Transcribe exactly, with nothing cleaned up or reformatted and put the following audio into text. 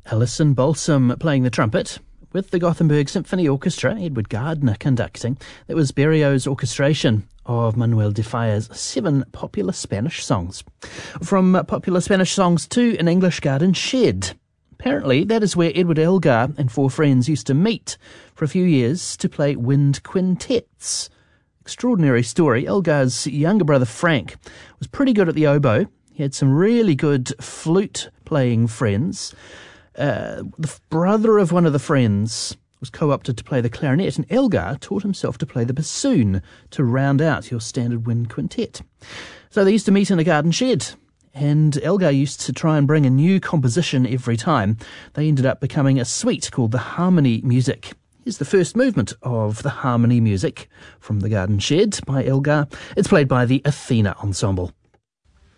Alison Balsam playing the trumpet, with the Gothenburg Symphony Orchestra, Edward Gardner conducting. That was Berrios' orchestration of Manuel de Falla's seven popular Spanish songs. From popular Spanish songs to An English Garden Shed. Apparently, that is where Edward Elgar and four friends used to meet for a few years to play wind quintets. Extraordinary story. Elgar's younger brother Frank was pretty good at the oboe. He had some really good flute-playing friends. Uh, the brother of one of the friends was co-opted to play the clarinet, and Elgar taught himself to play the bassoon to round out your standard wind quintet. So they used to meet in a garden shed, and Elgar used to try and bring a new composition every time. They ended up becoming a suite called the Harmony Music. Here's the first movement of the Harmony Music from the Garden Shed by Elgar. It's played by the Athena Ensemble.